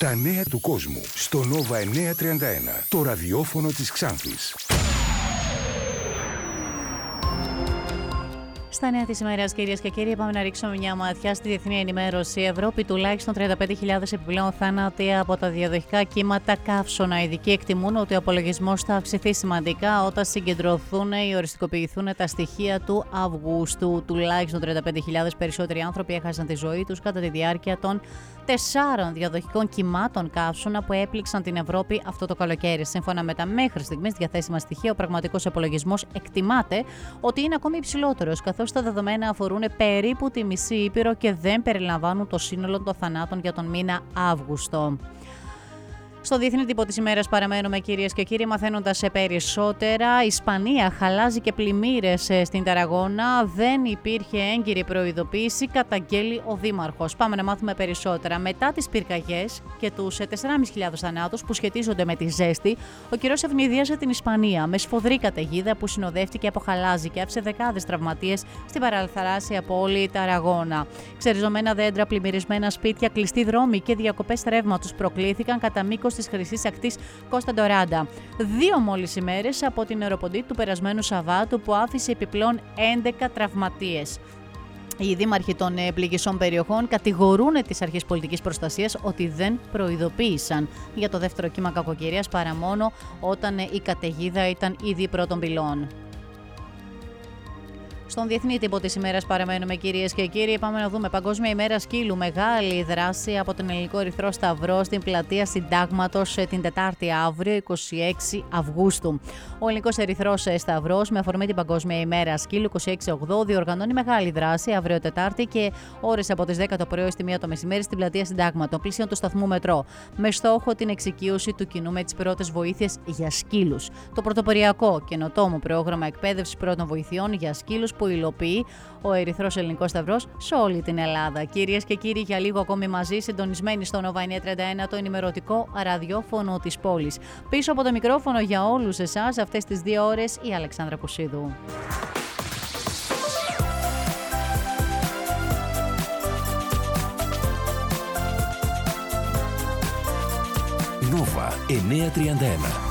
Τα νέα του κόσμου στο Nova 931, το ραδιόφωνο της Ξάνθης. Στα νέα της ημέρας, κυρίες και κύριοι, πάμε να ρίξουμε μια ματιά στη διεθνή ενημέρωση. Ευρώπη, τουλάχιστον 35.000 επιπλέον θάνατοι από τα διαδοχικά κύματα καύσωνα. Ειδικοί εκτιμούν ότι ο απολογισμός θα αυξηθεί σημαντικά όταν συγκεντρωθούν ή οριστικοποιηθούν τα στοιχεία του Αυγούστου. Τουλάχιστον 35.000 περισσότεροι άνθρωποι έχασαν τη ζωή τους κατά τη διάρκεια των 4 διαδοχικών κυμάτων καύσωνα που έπληξαν την Ευρώπη αυτό το καλοκαίρι. Σύμφωνα με τα μέχρι στιγμής διαθέσιμα στοιχεία, ο πραγματικός απολογισμός εκτιμάται ότι είναι ακόμη υψηλότερος, καθώς τα δεδομένα αφορούν περίπου τη μισή Ήπειρο και δεν περιλαμβάνουν το σύνολο των θανάτων για τον μήνα Αύγουστο. Στο διεθνή τύπο της ημέρας παραμένουμε, κυρίες και κύριοι, μαθαίνοντας περισσότερα. Η Ισπανία χαλάζει και πλημμύρες στην Ταραγώνα. Δεν υπήρχε έγκυρη προειδοποίηση, καταγγέλει ο Δήμαρχος. Πάμε να μάθουμε περισσότερα. Μετά τις πυρκαγιές και τους 4.500 θανάτους που σχετίζονται με τη ζέστη, ο καιρός ευνηδίασε την Ισπανία με σφοδρή καταιγίδα που συνοδεύτηκε από χαλάζι και άφησε δεκάδες τραυματίες στην παραθαλάσσια πόλη Ταραγώνα. Ξεριζωμένα δέντρα, πλημμυρισμένα σπίτια, κλειστοί δρόμοι και διακοπές ρεύματος προκλήθηκαν κατά μήκος της χρυσής ακτής Κώστα Ντοράντα. 2 μόλις ημέρες από την νεροποντή του περασμένου Σαββάτου που άφησε επιπλέον 11 τραυματίες. Οι δήμαρχοι των πληγισών περιοχών κατηγορούν τις αρχές πολιτικής προστασίας ότι δεν προειδοποίησαν για το δεύτερο κύμα κακοκαιρίας παρά μόνο όταν η καταιγίδα ήταν ήδη πρώτων πυλών. Στον διεθνή τύπο της ημέρας παραμένουμε, κυρίες και κύριοι. Πάμε να δούμε Παγκόσμια ημέρα σκύλου. Μεγάλη δράση από τον Ελληνικό Ερυθρό Σταυρό στην πλατεία Συντάγματος την Τετάρτη αύριο, 26 Αυγούστου. Ο Ελληνικός Ερυθρός Σταυρός, με αφορμή την Παγκόσμια ημέρα σκύλου 26/8, διοργανώνει μεγάλη δράση αύριο Τετάρτη και ώρες από τις 10 το πρωί ως τη 1 το μεσημέρι στην πλατεία Συντάγματος, πλησίον του σταθμού μετρό, με στόχο την εξοικείωση του κοινού με τις πρώτες βοήθειες για σκύλους. Το πρωτοποριακό καινοτόμο πρόγραμμα εκπαίδευσης πρώτων βοηθειών για σκύλους που υλοποιεί ο Ερυθρός Ελληνικός Σταυρός σε όλη την Ελλάδα. Κυρίες και κύριοι, για λίγο ακόμη μαζί, συντονισμένοι στο Nova 931, το ενημερωτικό ραδιόφωνο της πόλης. Πίσω από το μικρόφωνο για όλους εσάς αυτές τις 2 ώρες η Αλεξάνδρα Κουσίδου. Nova 931.